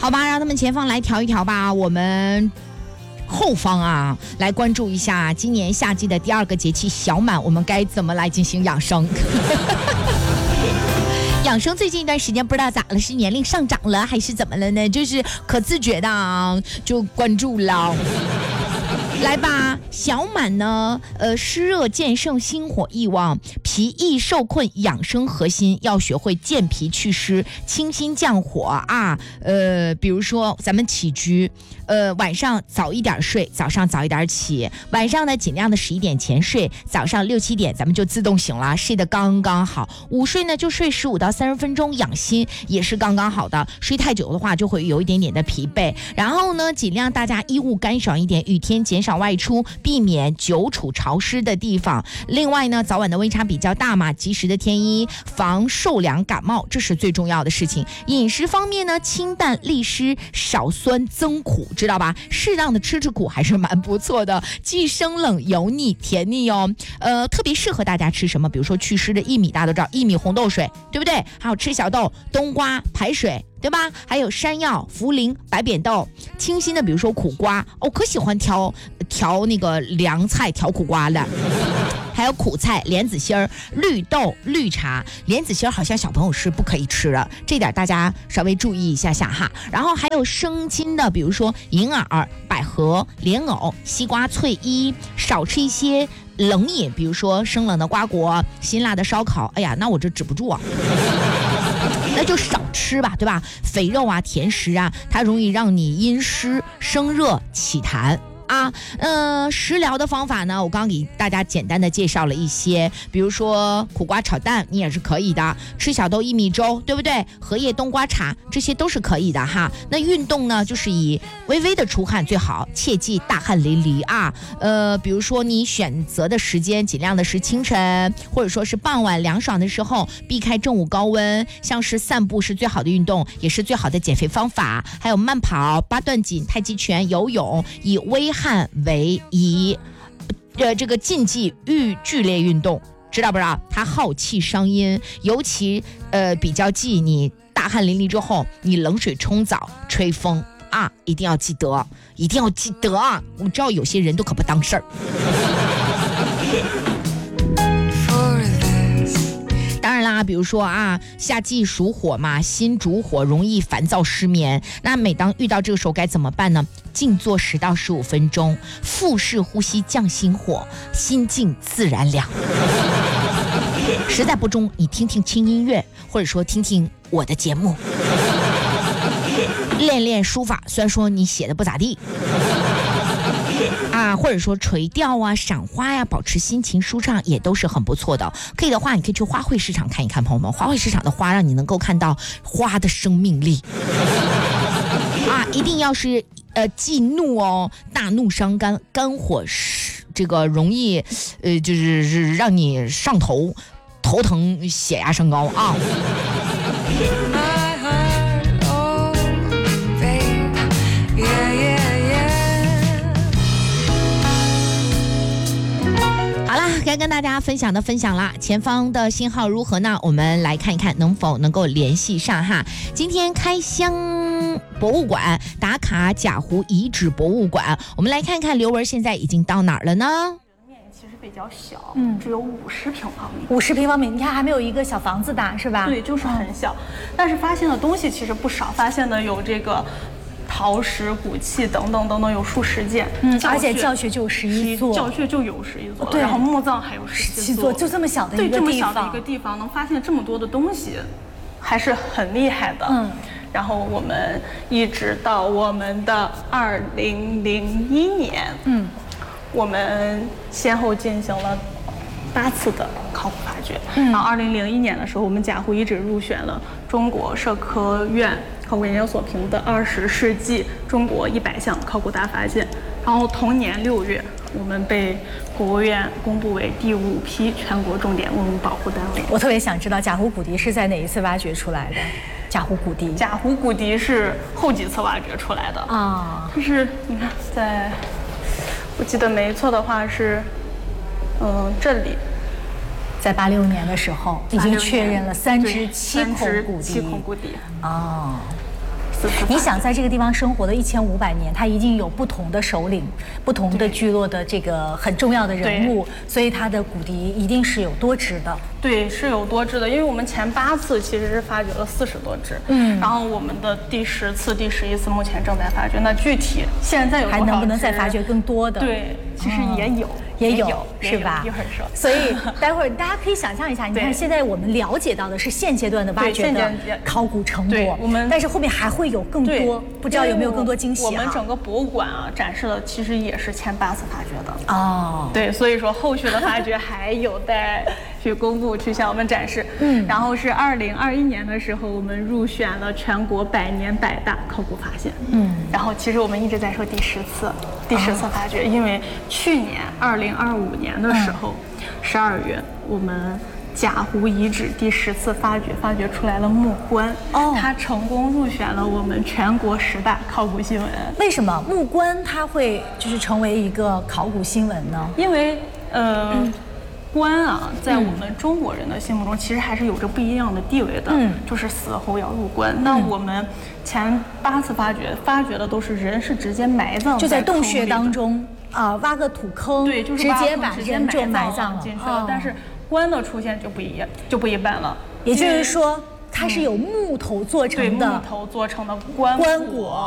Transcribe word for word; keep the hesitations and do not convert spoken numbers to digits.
好吧，让他们前方来调一调吧，我们后方啊，来关注一下今年夏季的第二个节气小满，我们该怎么来进行养生？养生最近一段时间不知道咋了，是年龄上涨了还是怎么了呢？就是可自觉的啊，就关注了。来吧，小满呢，呃，湿热渐盛，心火易旺，脾易受困，养生核心要学会健脾祛湿，清心降火啊。呃，比如说咱们起居，呃，晚上早一点睡，早上早一点起，晚上呢尽量的十一点前睡，早上六七点咱们就自动醒了，睡得刚刚好。午睡呢就睡十五到三十分钟，养心也是刚刚好的。睡太久的话就会有一点点的疲惫。然后呢，尽量大家衣物干爽一点，雨天减少外出，避免久处潮湿的地方。另外呢，早晚的温差比较大嘛，及时的添衣，防受凉感冒，这是最重要的事情。饮食方面呢，清淡利湿，少酸增苦，知道吧？适当的吃吃苦还是蛮不错的，既生冷油腻甜腻哦。呃，特别适合大家吃什么？比如说祛湿的薏米，大家都知道薏米红豆水，对不对？还有吃小豆、冬瓜排水，对吧？还有山药、茯苓、白扁豆，清新的，比如说苦瓜，我、哦、可喜欢调调那个凉菜调苦瓜了。还有苦菜、莲子心儿、绿豆、绿茶。莲子心儿好像小朋友是不可以吃的，这点大家稍微注意一下下哈。然后还有生津的，比如说银耳、百合、莲藕、西瓜、脆衣，少吃一些冷饮，比如说生冷的瓜果、辛辣的烧烤。哎呀，那我这止不住啊。那就少吃吧，对吧？肥肉啊、甜食啊，它容易让你阴湿生热起痰啊。呃，食疗的方法呢，我刚刚给大家简单的介绍了一些，比如说苦瓜炒蛋，你也是可以的；吃小豆薏米粥，对不对？荷叶冬瓜茶，这些都是可以的哈。那运动呢，就是以微微的出汗最好，切忌大汗淋漓啊。呃，比如说你选择的时间，尽量的是清晨或者说是傍晚凉爽的时候，避开正午高温。像是散步是最好的运动，也是最好的减肥方法。还有慢跑、八段锦、太极拳、游泳，以微汗为宜。呃，这个禁忌剧剧烈运动，知道不知道？它耗气伤阴，尤其呃比较忌你大汗淋漓之后，你冷水冲澡、吹风啊，一定要记得，一定要记得啊！我知道有些人都可不当事儿。当然啦，比如说啊，夏季属火嘛，心主火，容易烦躁失眠。那每当遇到这个时候该怎么办呢？静坐十到十五分钟，腹式呼吸降心火，心静自然凉。实在不中，你听听轻音乐，或者说听听我的节目，练练书法。虽然说你写的不咋地。啊，或者说垂钓啊、赏花呀，保持心情舒畅也都是很不错的。可以的话，你可以去花卉市场看一看，朋友们，花卉市场的花让你能够看到花的生命力。啊，一定要是呃忌怒哦，大怒伤肝，肝火是这个容易呃就是是让你上头、头疼、血压升高啊。该跟大家分享的分享啦，前方的信号如何呢？我们来看一看能否能够联系上哈。今天开箱博物馆打卡贾湖遗址博物馆，我们来看看刘文现在已经到哪儿了呢？ 面其实比较小，嗯，只有五十平方米。 五十平方米，你看还没有一个小房子大，是吧？ 对，就是很小，哦、但是发现的东西其实不少，发现的有这个。陶石、骨器等等等等有数十件， 嗯，而且教学就有十一座， 教学就有十一座， 对， 然后墓葬还有十七座， 就这么小的一个地方， 对，这么小的一个地方能发现这么多的东西，还是很厉害的。嗯，然后我们一直到我们的二零零一年，嗯，我们先后进行了八次的考古发掘。嗯，然后二零零一年的时候，我们贾湖遗址入选了中国社科院考古研究所评的二十世纪中国一百项考古大发现。然后同年六月，我们被国务院公布为第五批全国重点文物保护单位。 我特别想知道贾湖骨笛是在哪一次挖掘出来的？贾湖骨笛， 贾湖骨笛是后几次挖掘出来的啊。就是你看，在我记得没错的话是，嗯，这里。 在八六年的时候，已经确认了三只七孔骨笛。 七孔骨笛哦， 四次。 你想在这个地方生活的一千五百年，它一定有不同的首领、不同的聚落的这个很重要的人物，所以它的骨笛一定是有多支的。 对，是有多支的，因为我们前八次其实是发掘了四十多支，嗯，然后我们的第十次、第十一次目前正在发掘。那具体现在有多少支？ 还能不能再发掘更多的？ 对，其实也有， 嗯、也有， 有是吧？ 一会儿说。 所以待会儿大家可以想象一下，你看现在我们了解到的是现阶段的挖掘的考古成果， 我们但是后面还会有更多，不知道有没有更多惊喜、啊、 我们整个博物馆啊展示的其实也是前八次发掘的哦。 对，所以说后续的发掘还有待去公布，去向我们展示。嗯，然后是二零二一年的时候，我们入选了全国百年百大考古发现。嗯，然后其实我们一直在说第十次，第十次发掘，哦、因为去年二零二五年的时候，十二、嗯、月我们贾湖遗址第十次发掘，发掘出来了木棺，哦，它成功入选了我们全国十大考古新闻。 为什么木棺它会就是成为一个考古新闻呢？ 因为，呃。嗯棺啊，在我们中国人的心目中，其实还是有着不一样的地位的。嗯，就是死后要入棺。那我们前八次发掘，发掘的都是人是直接埋葬， 就在洞穴当中啊，挖个土坑， 对，就是直接把人就埋葬进去了。但是棺的出现就不一样，就不一般了。 也就是说，它是有木头做成的， 木头做成的棺棺椁，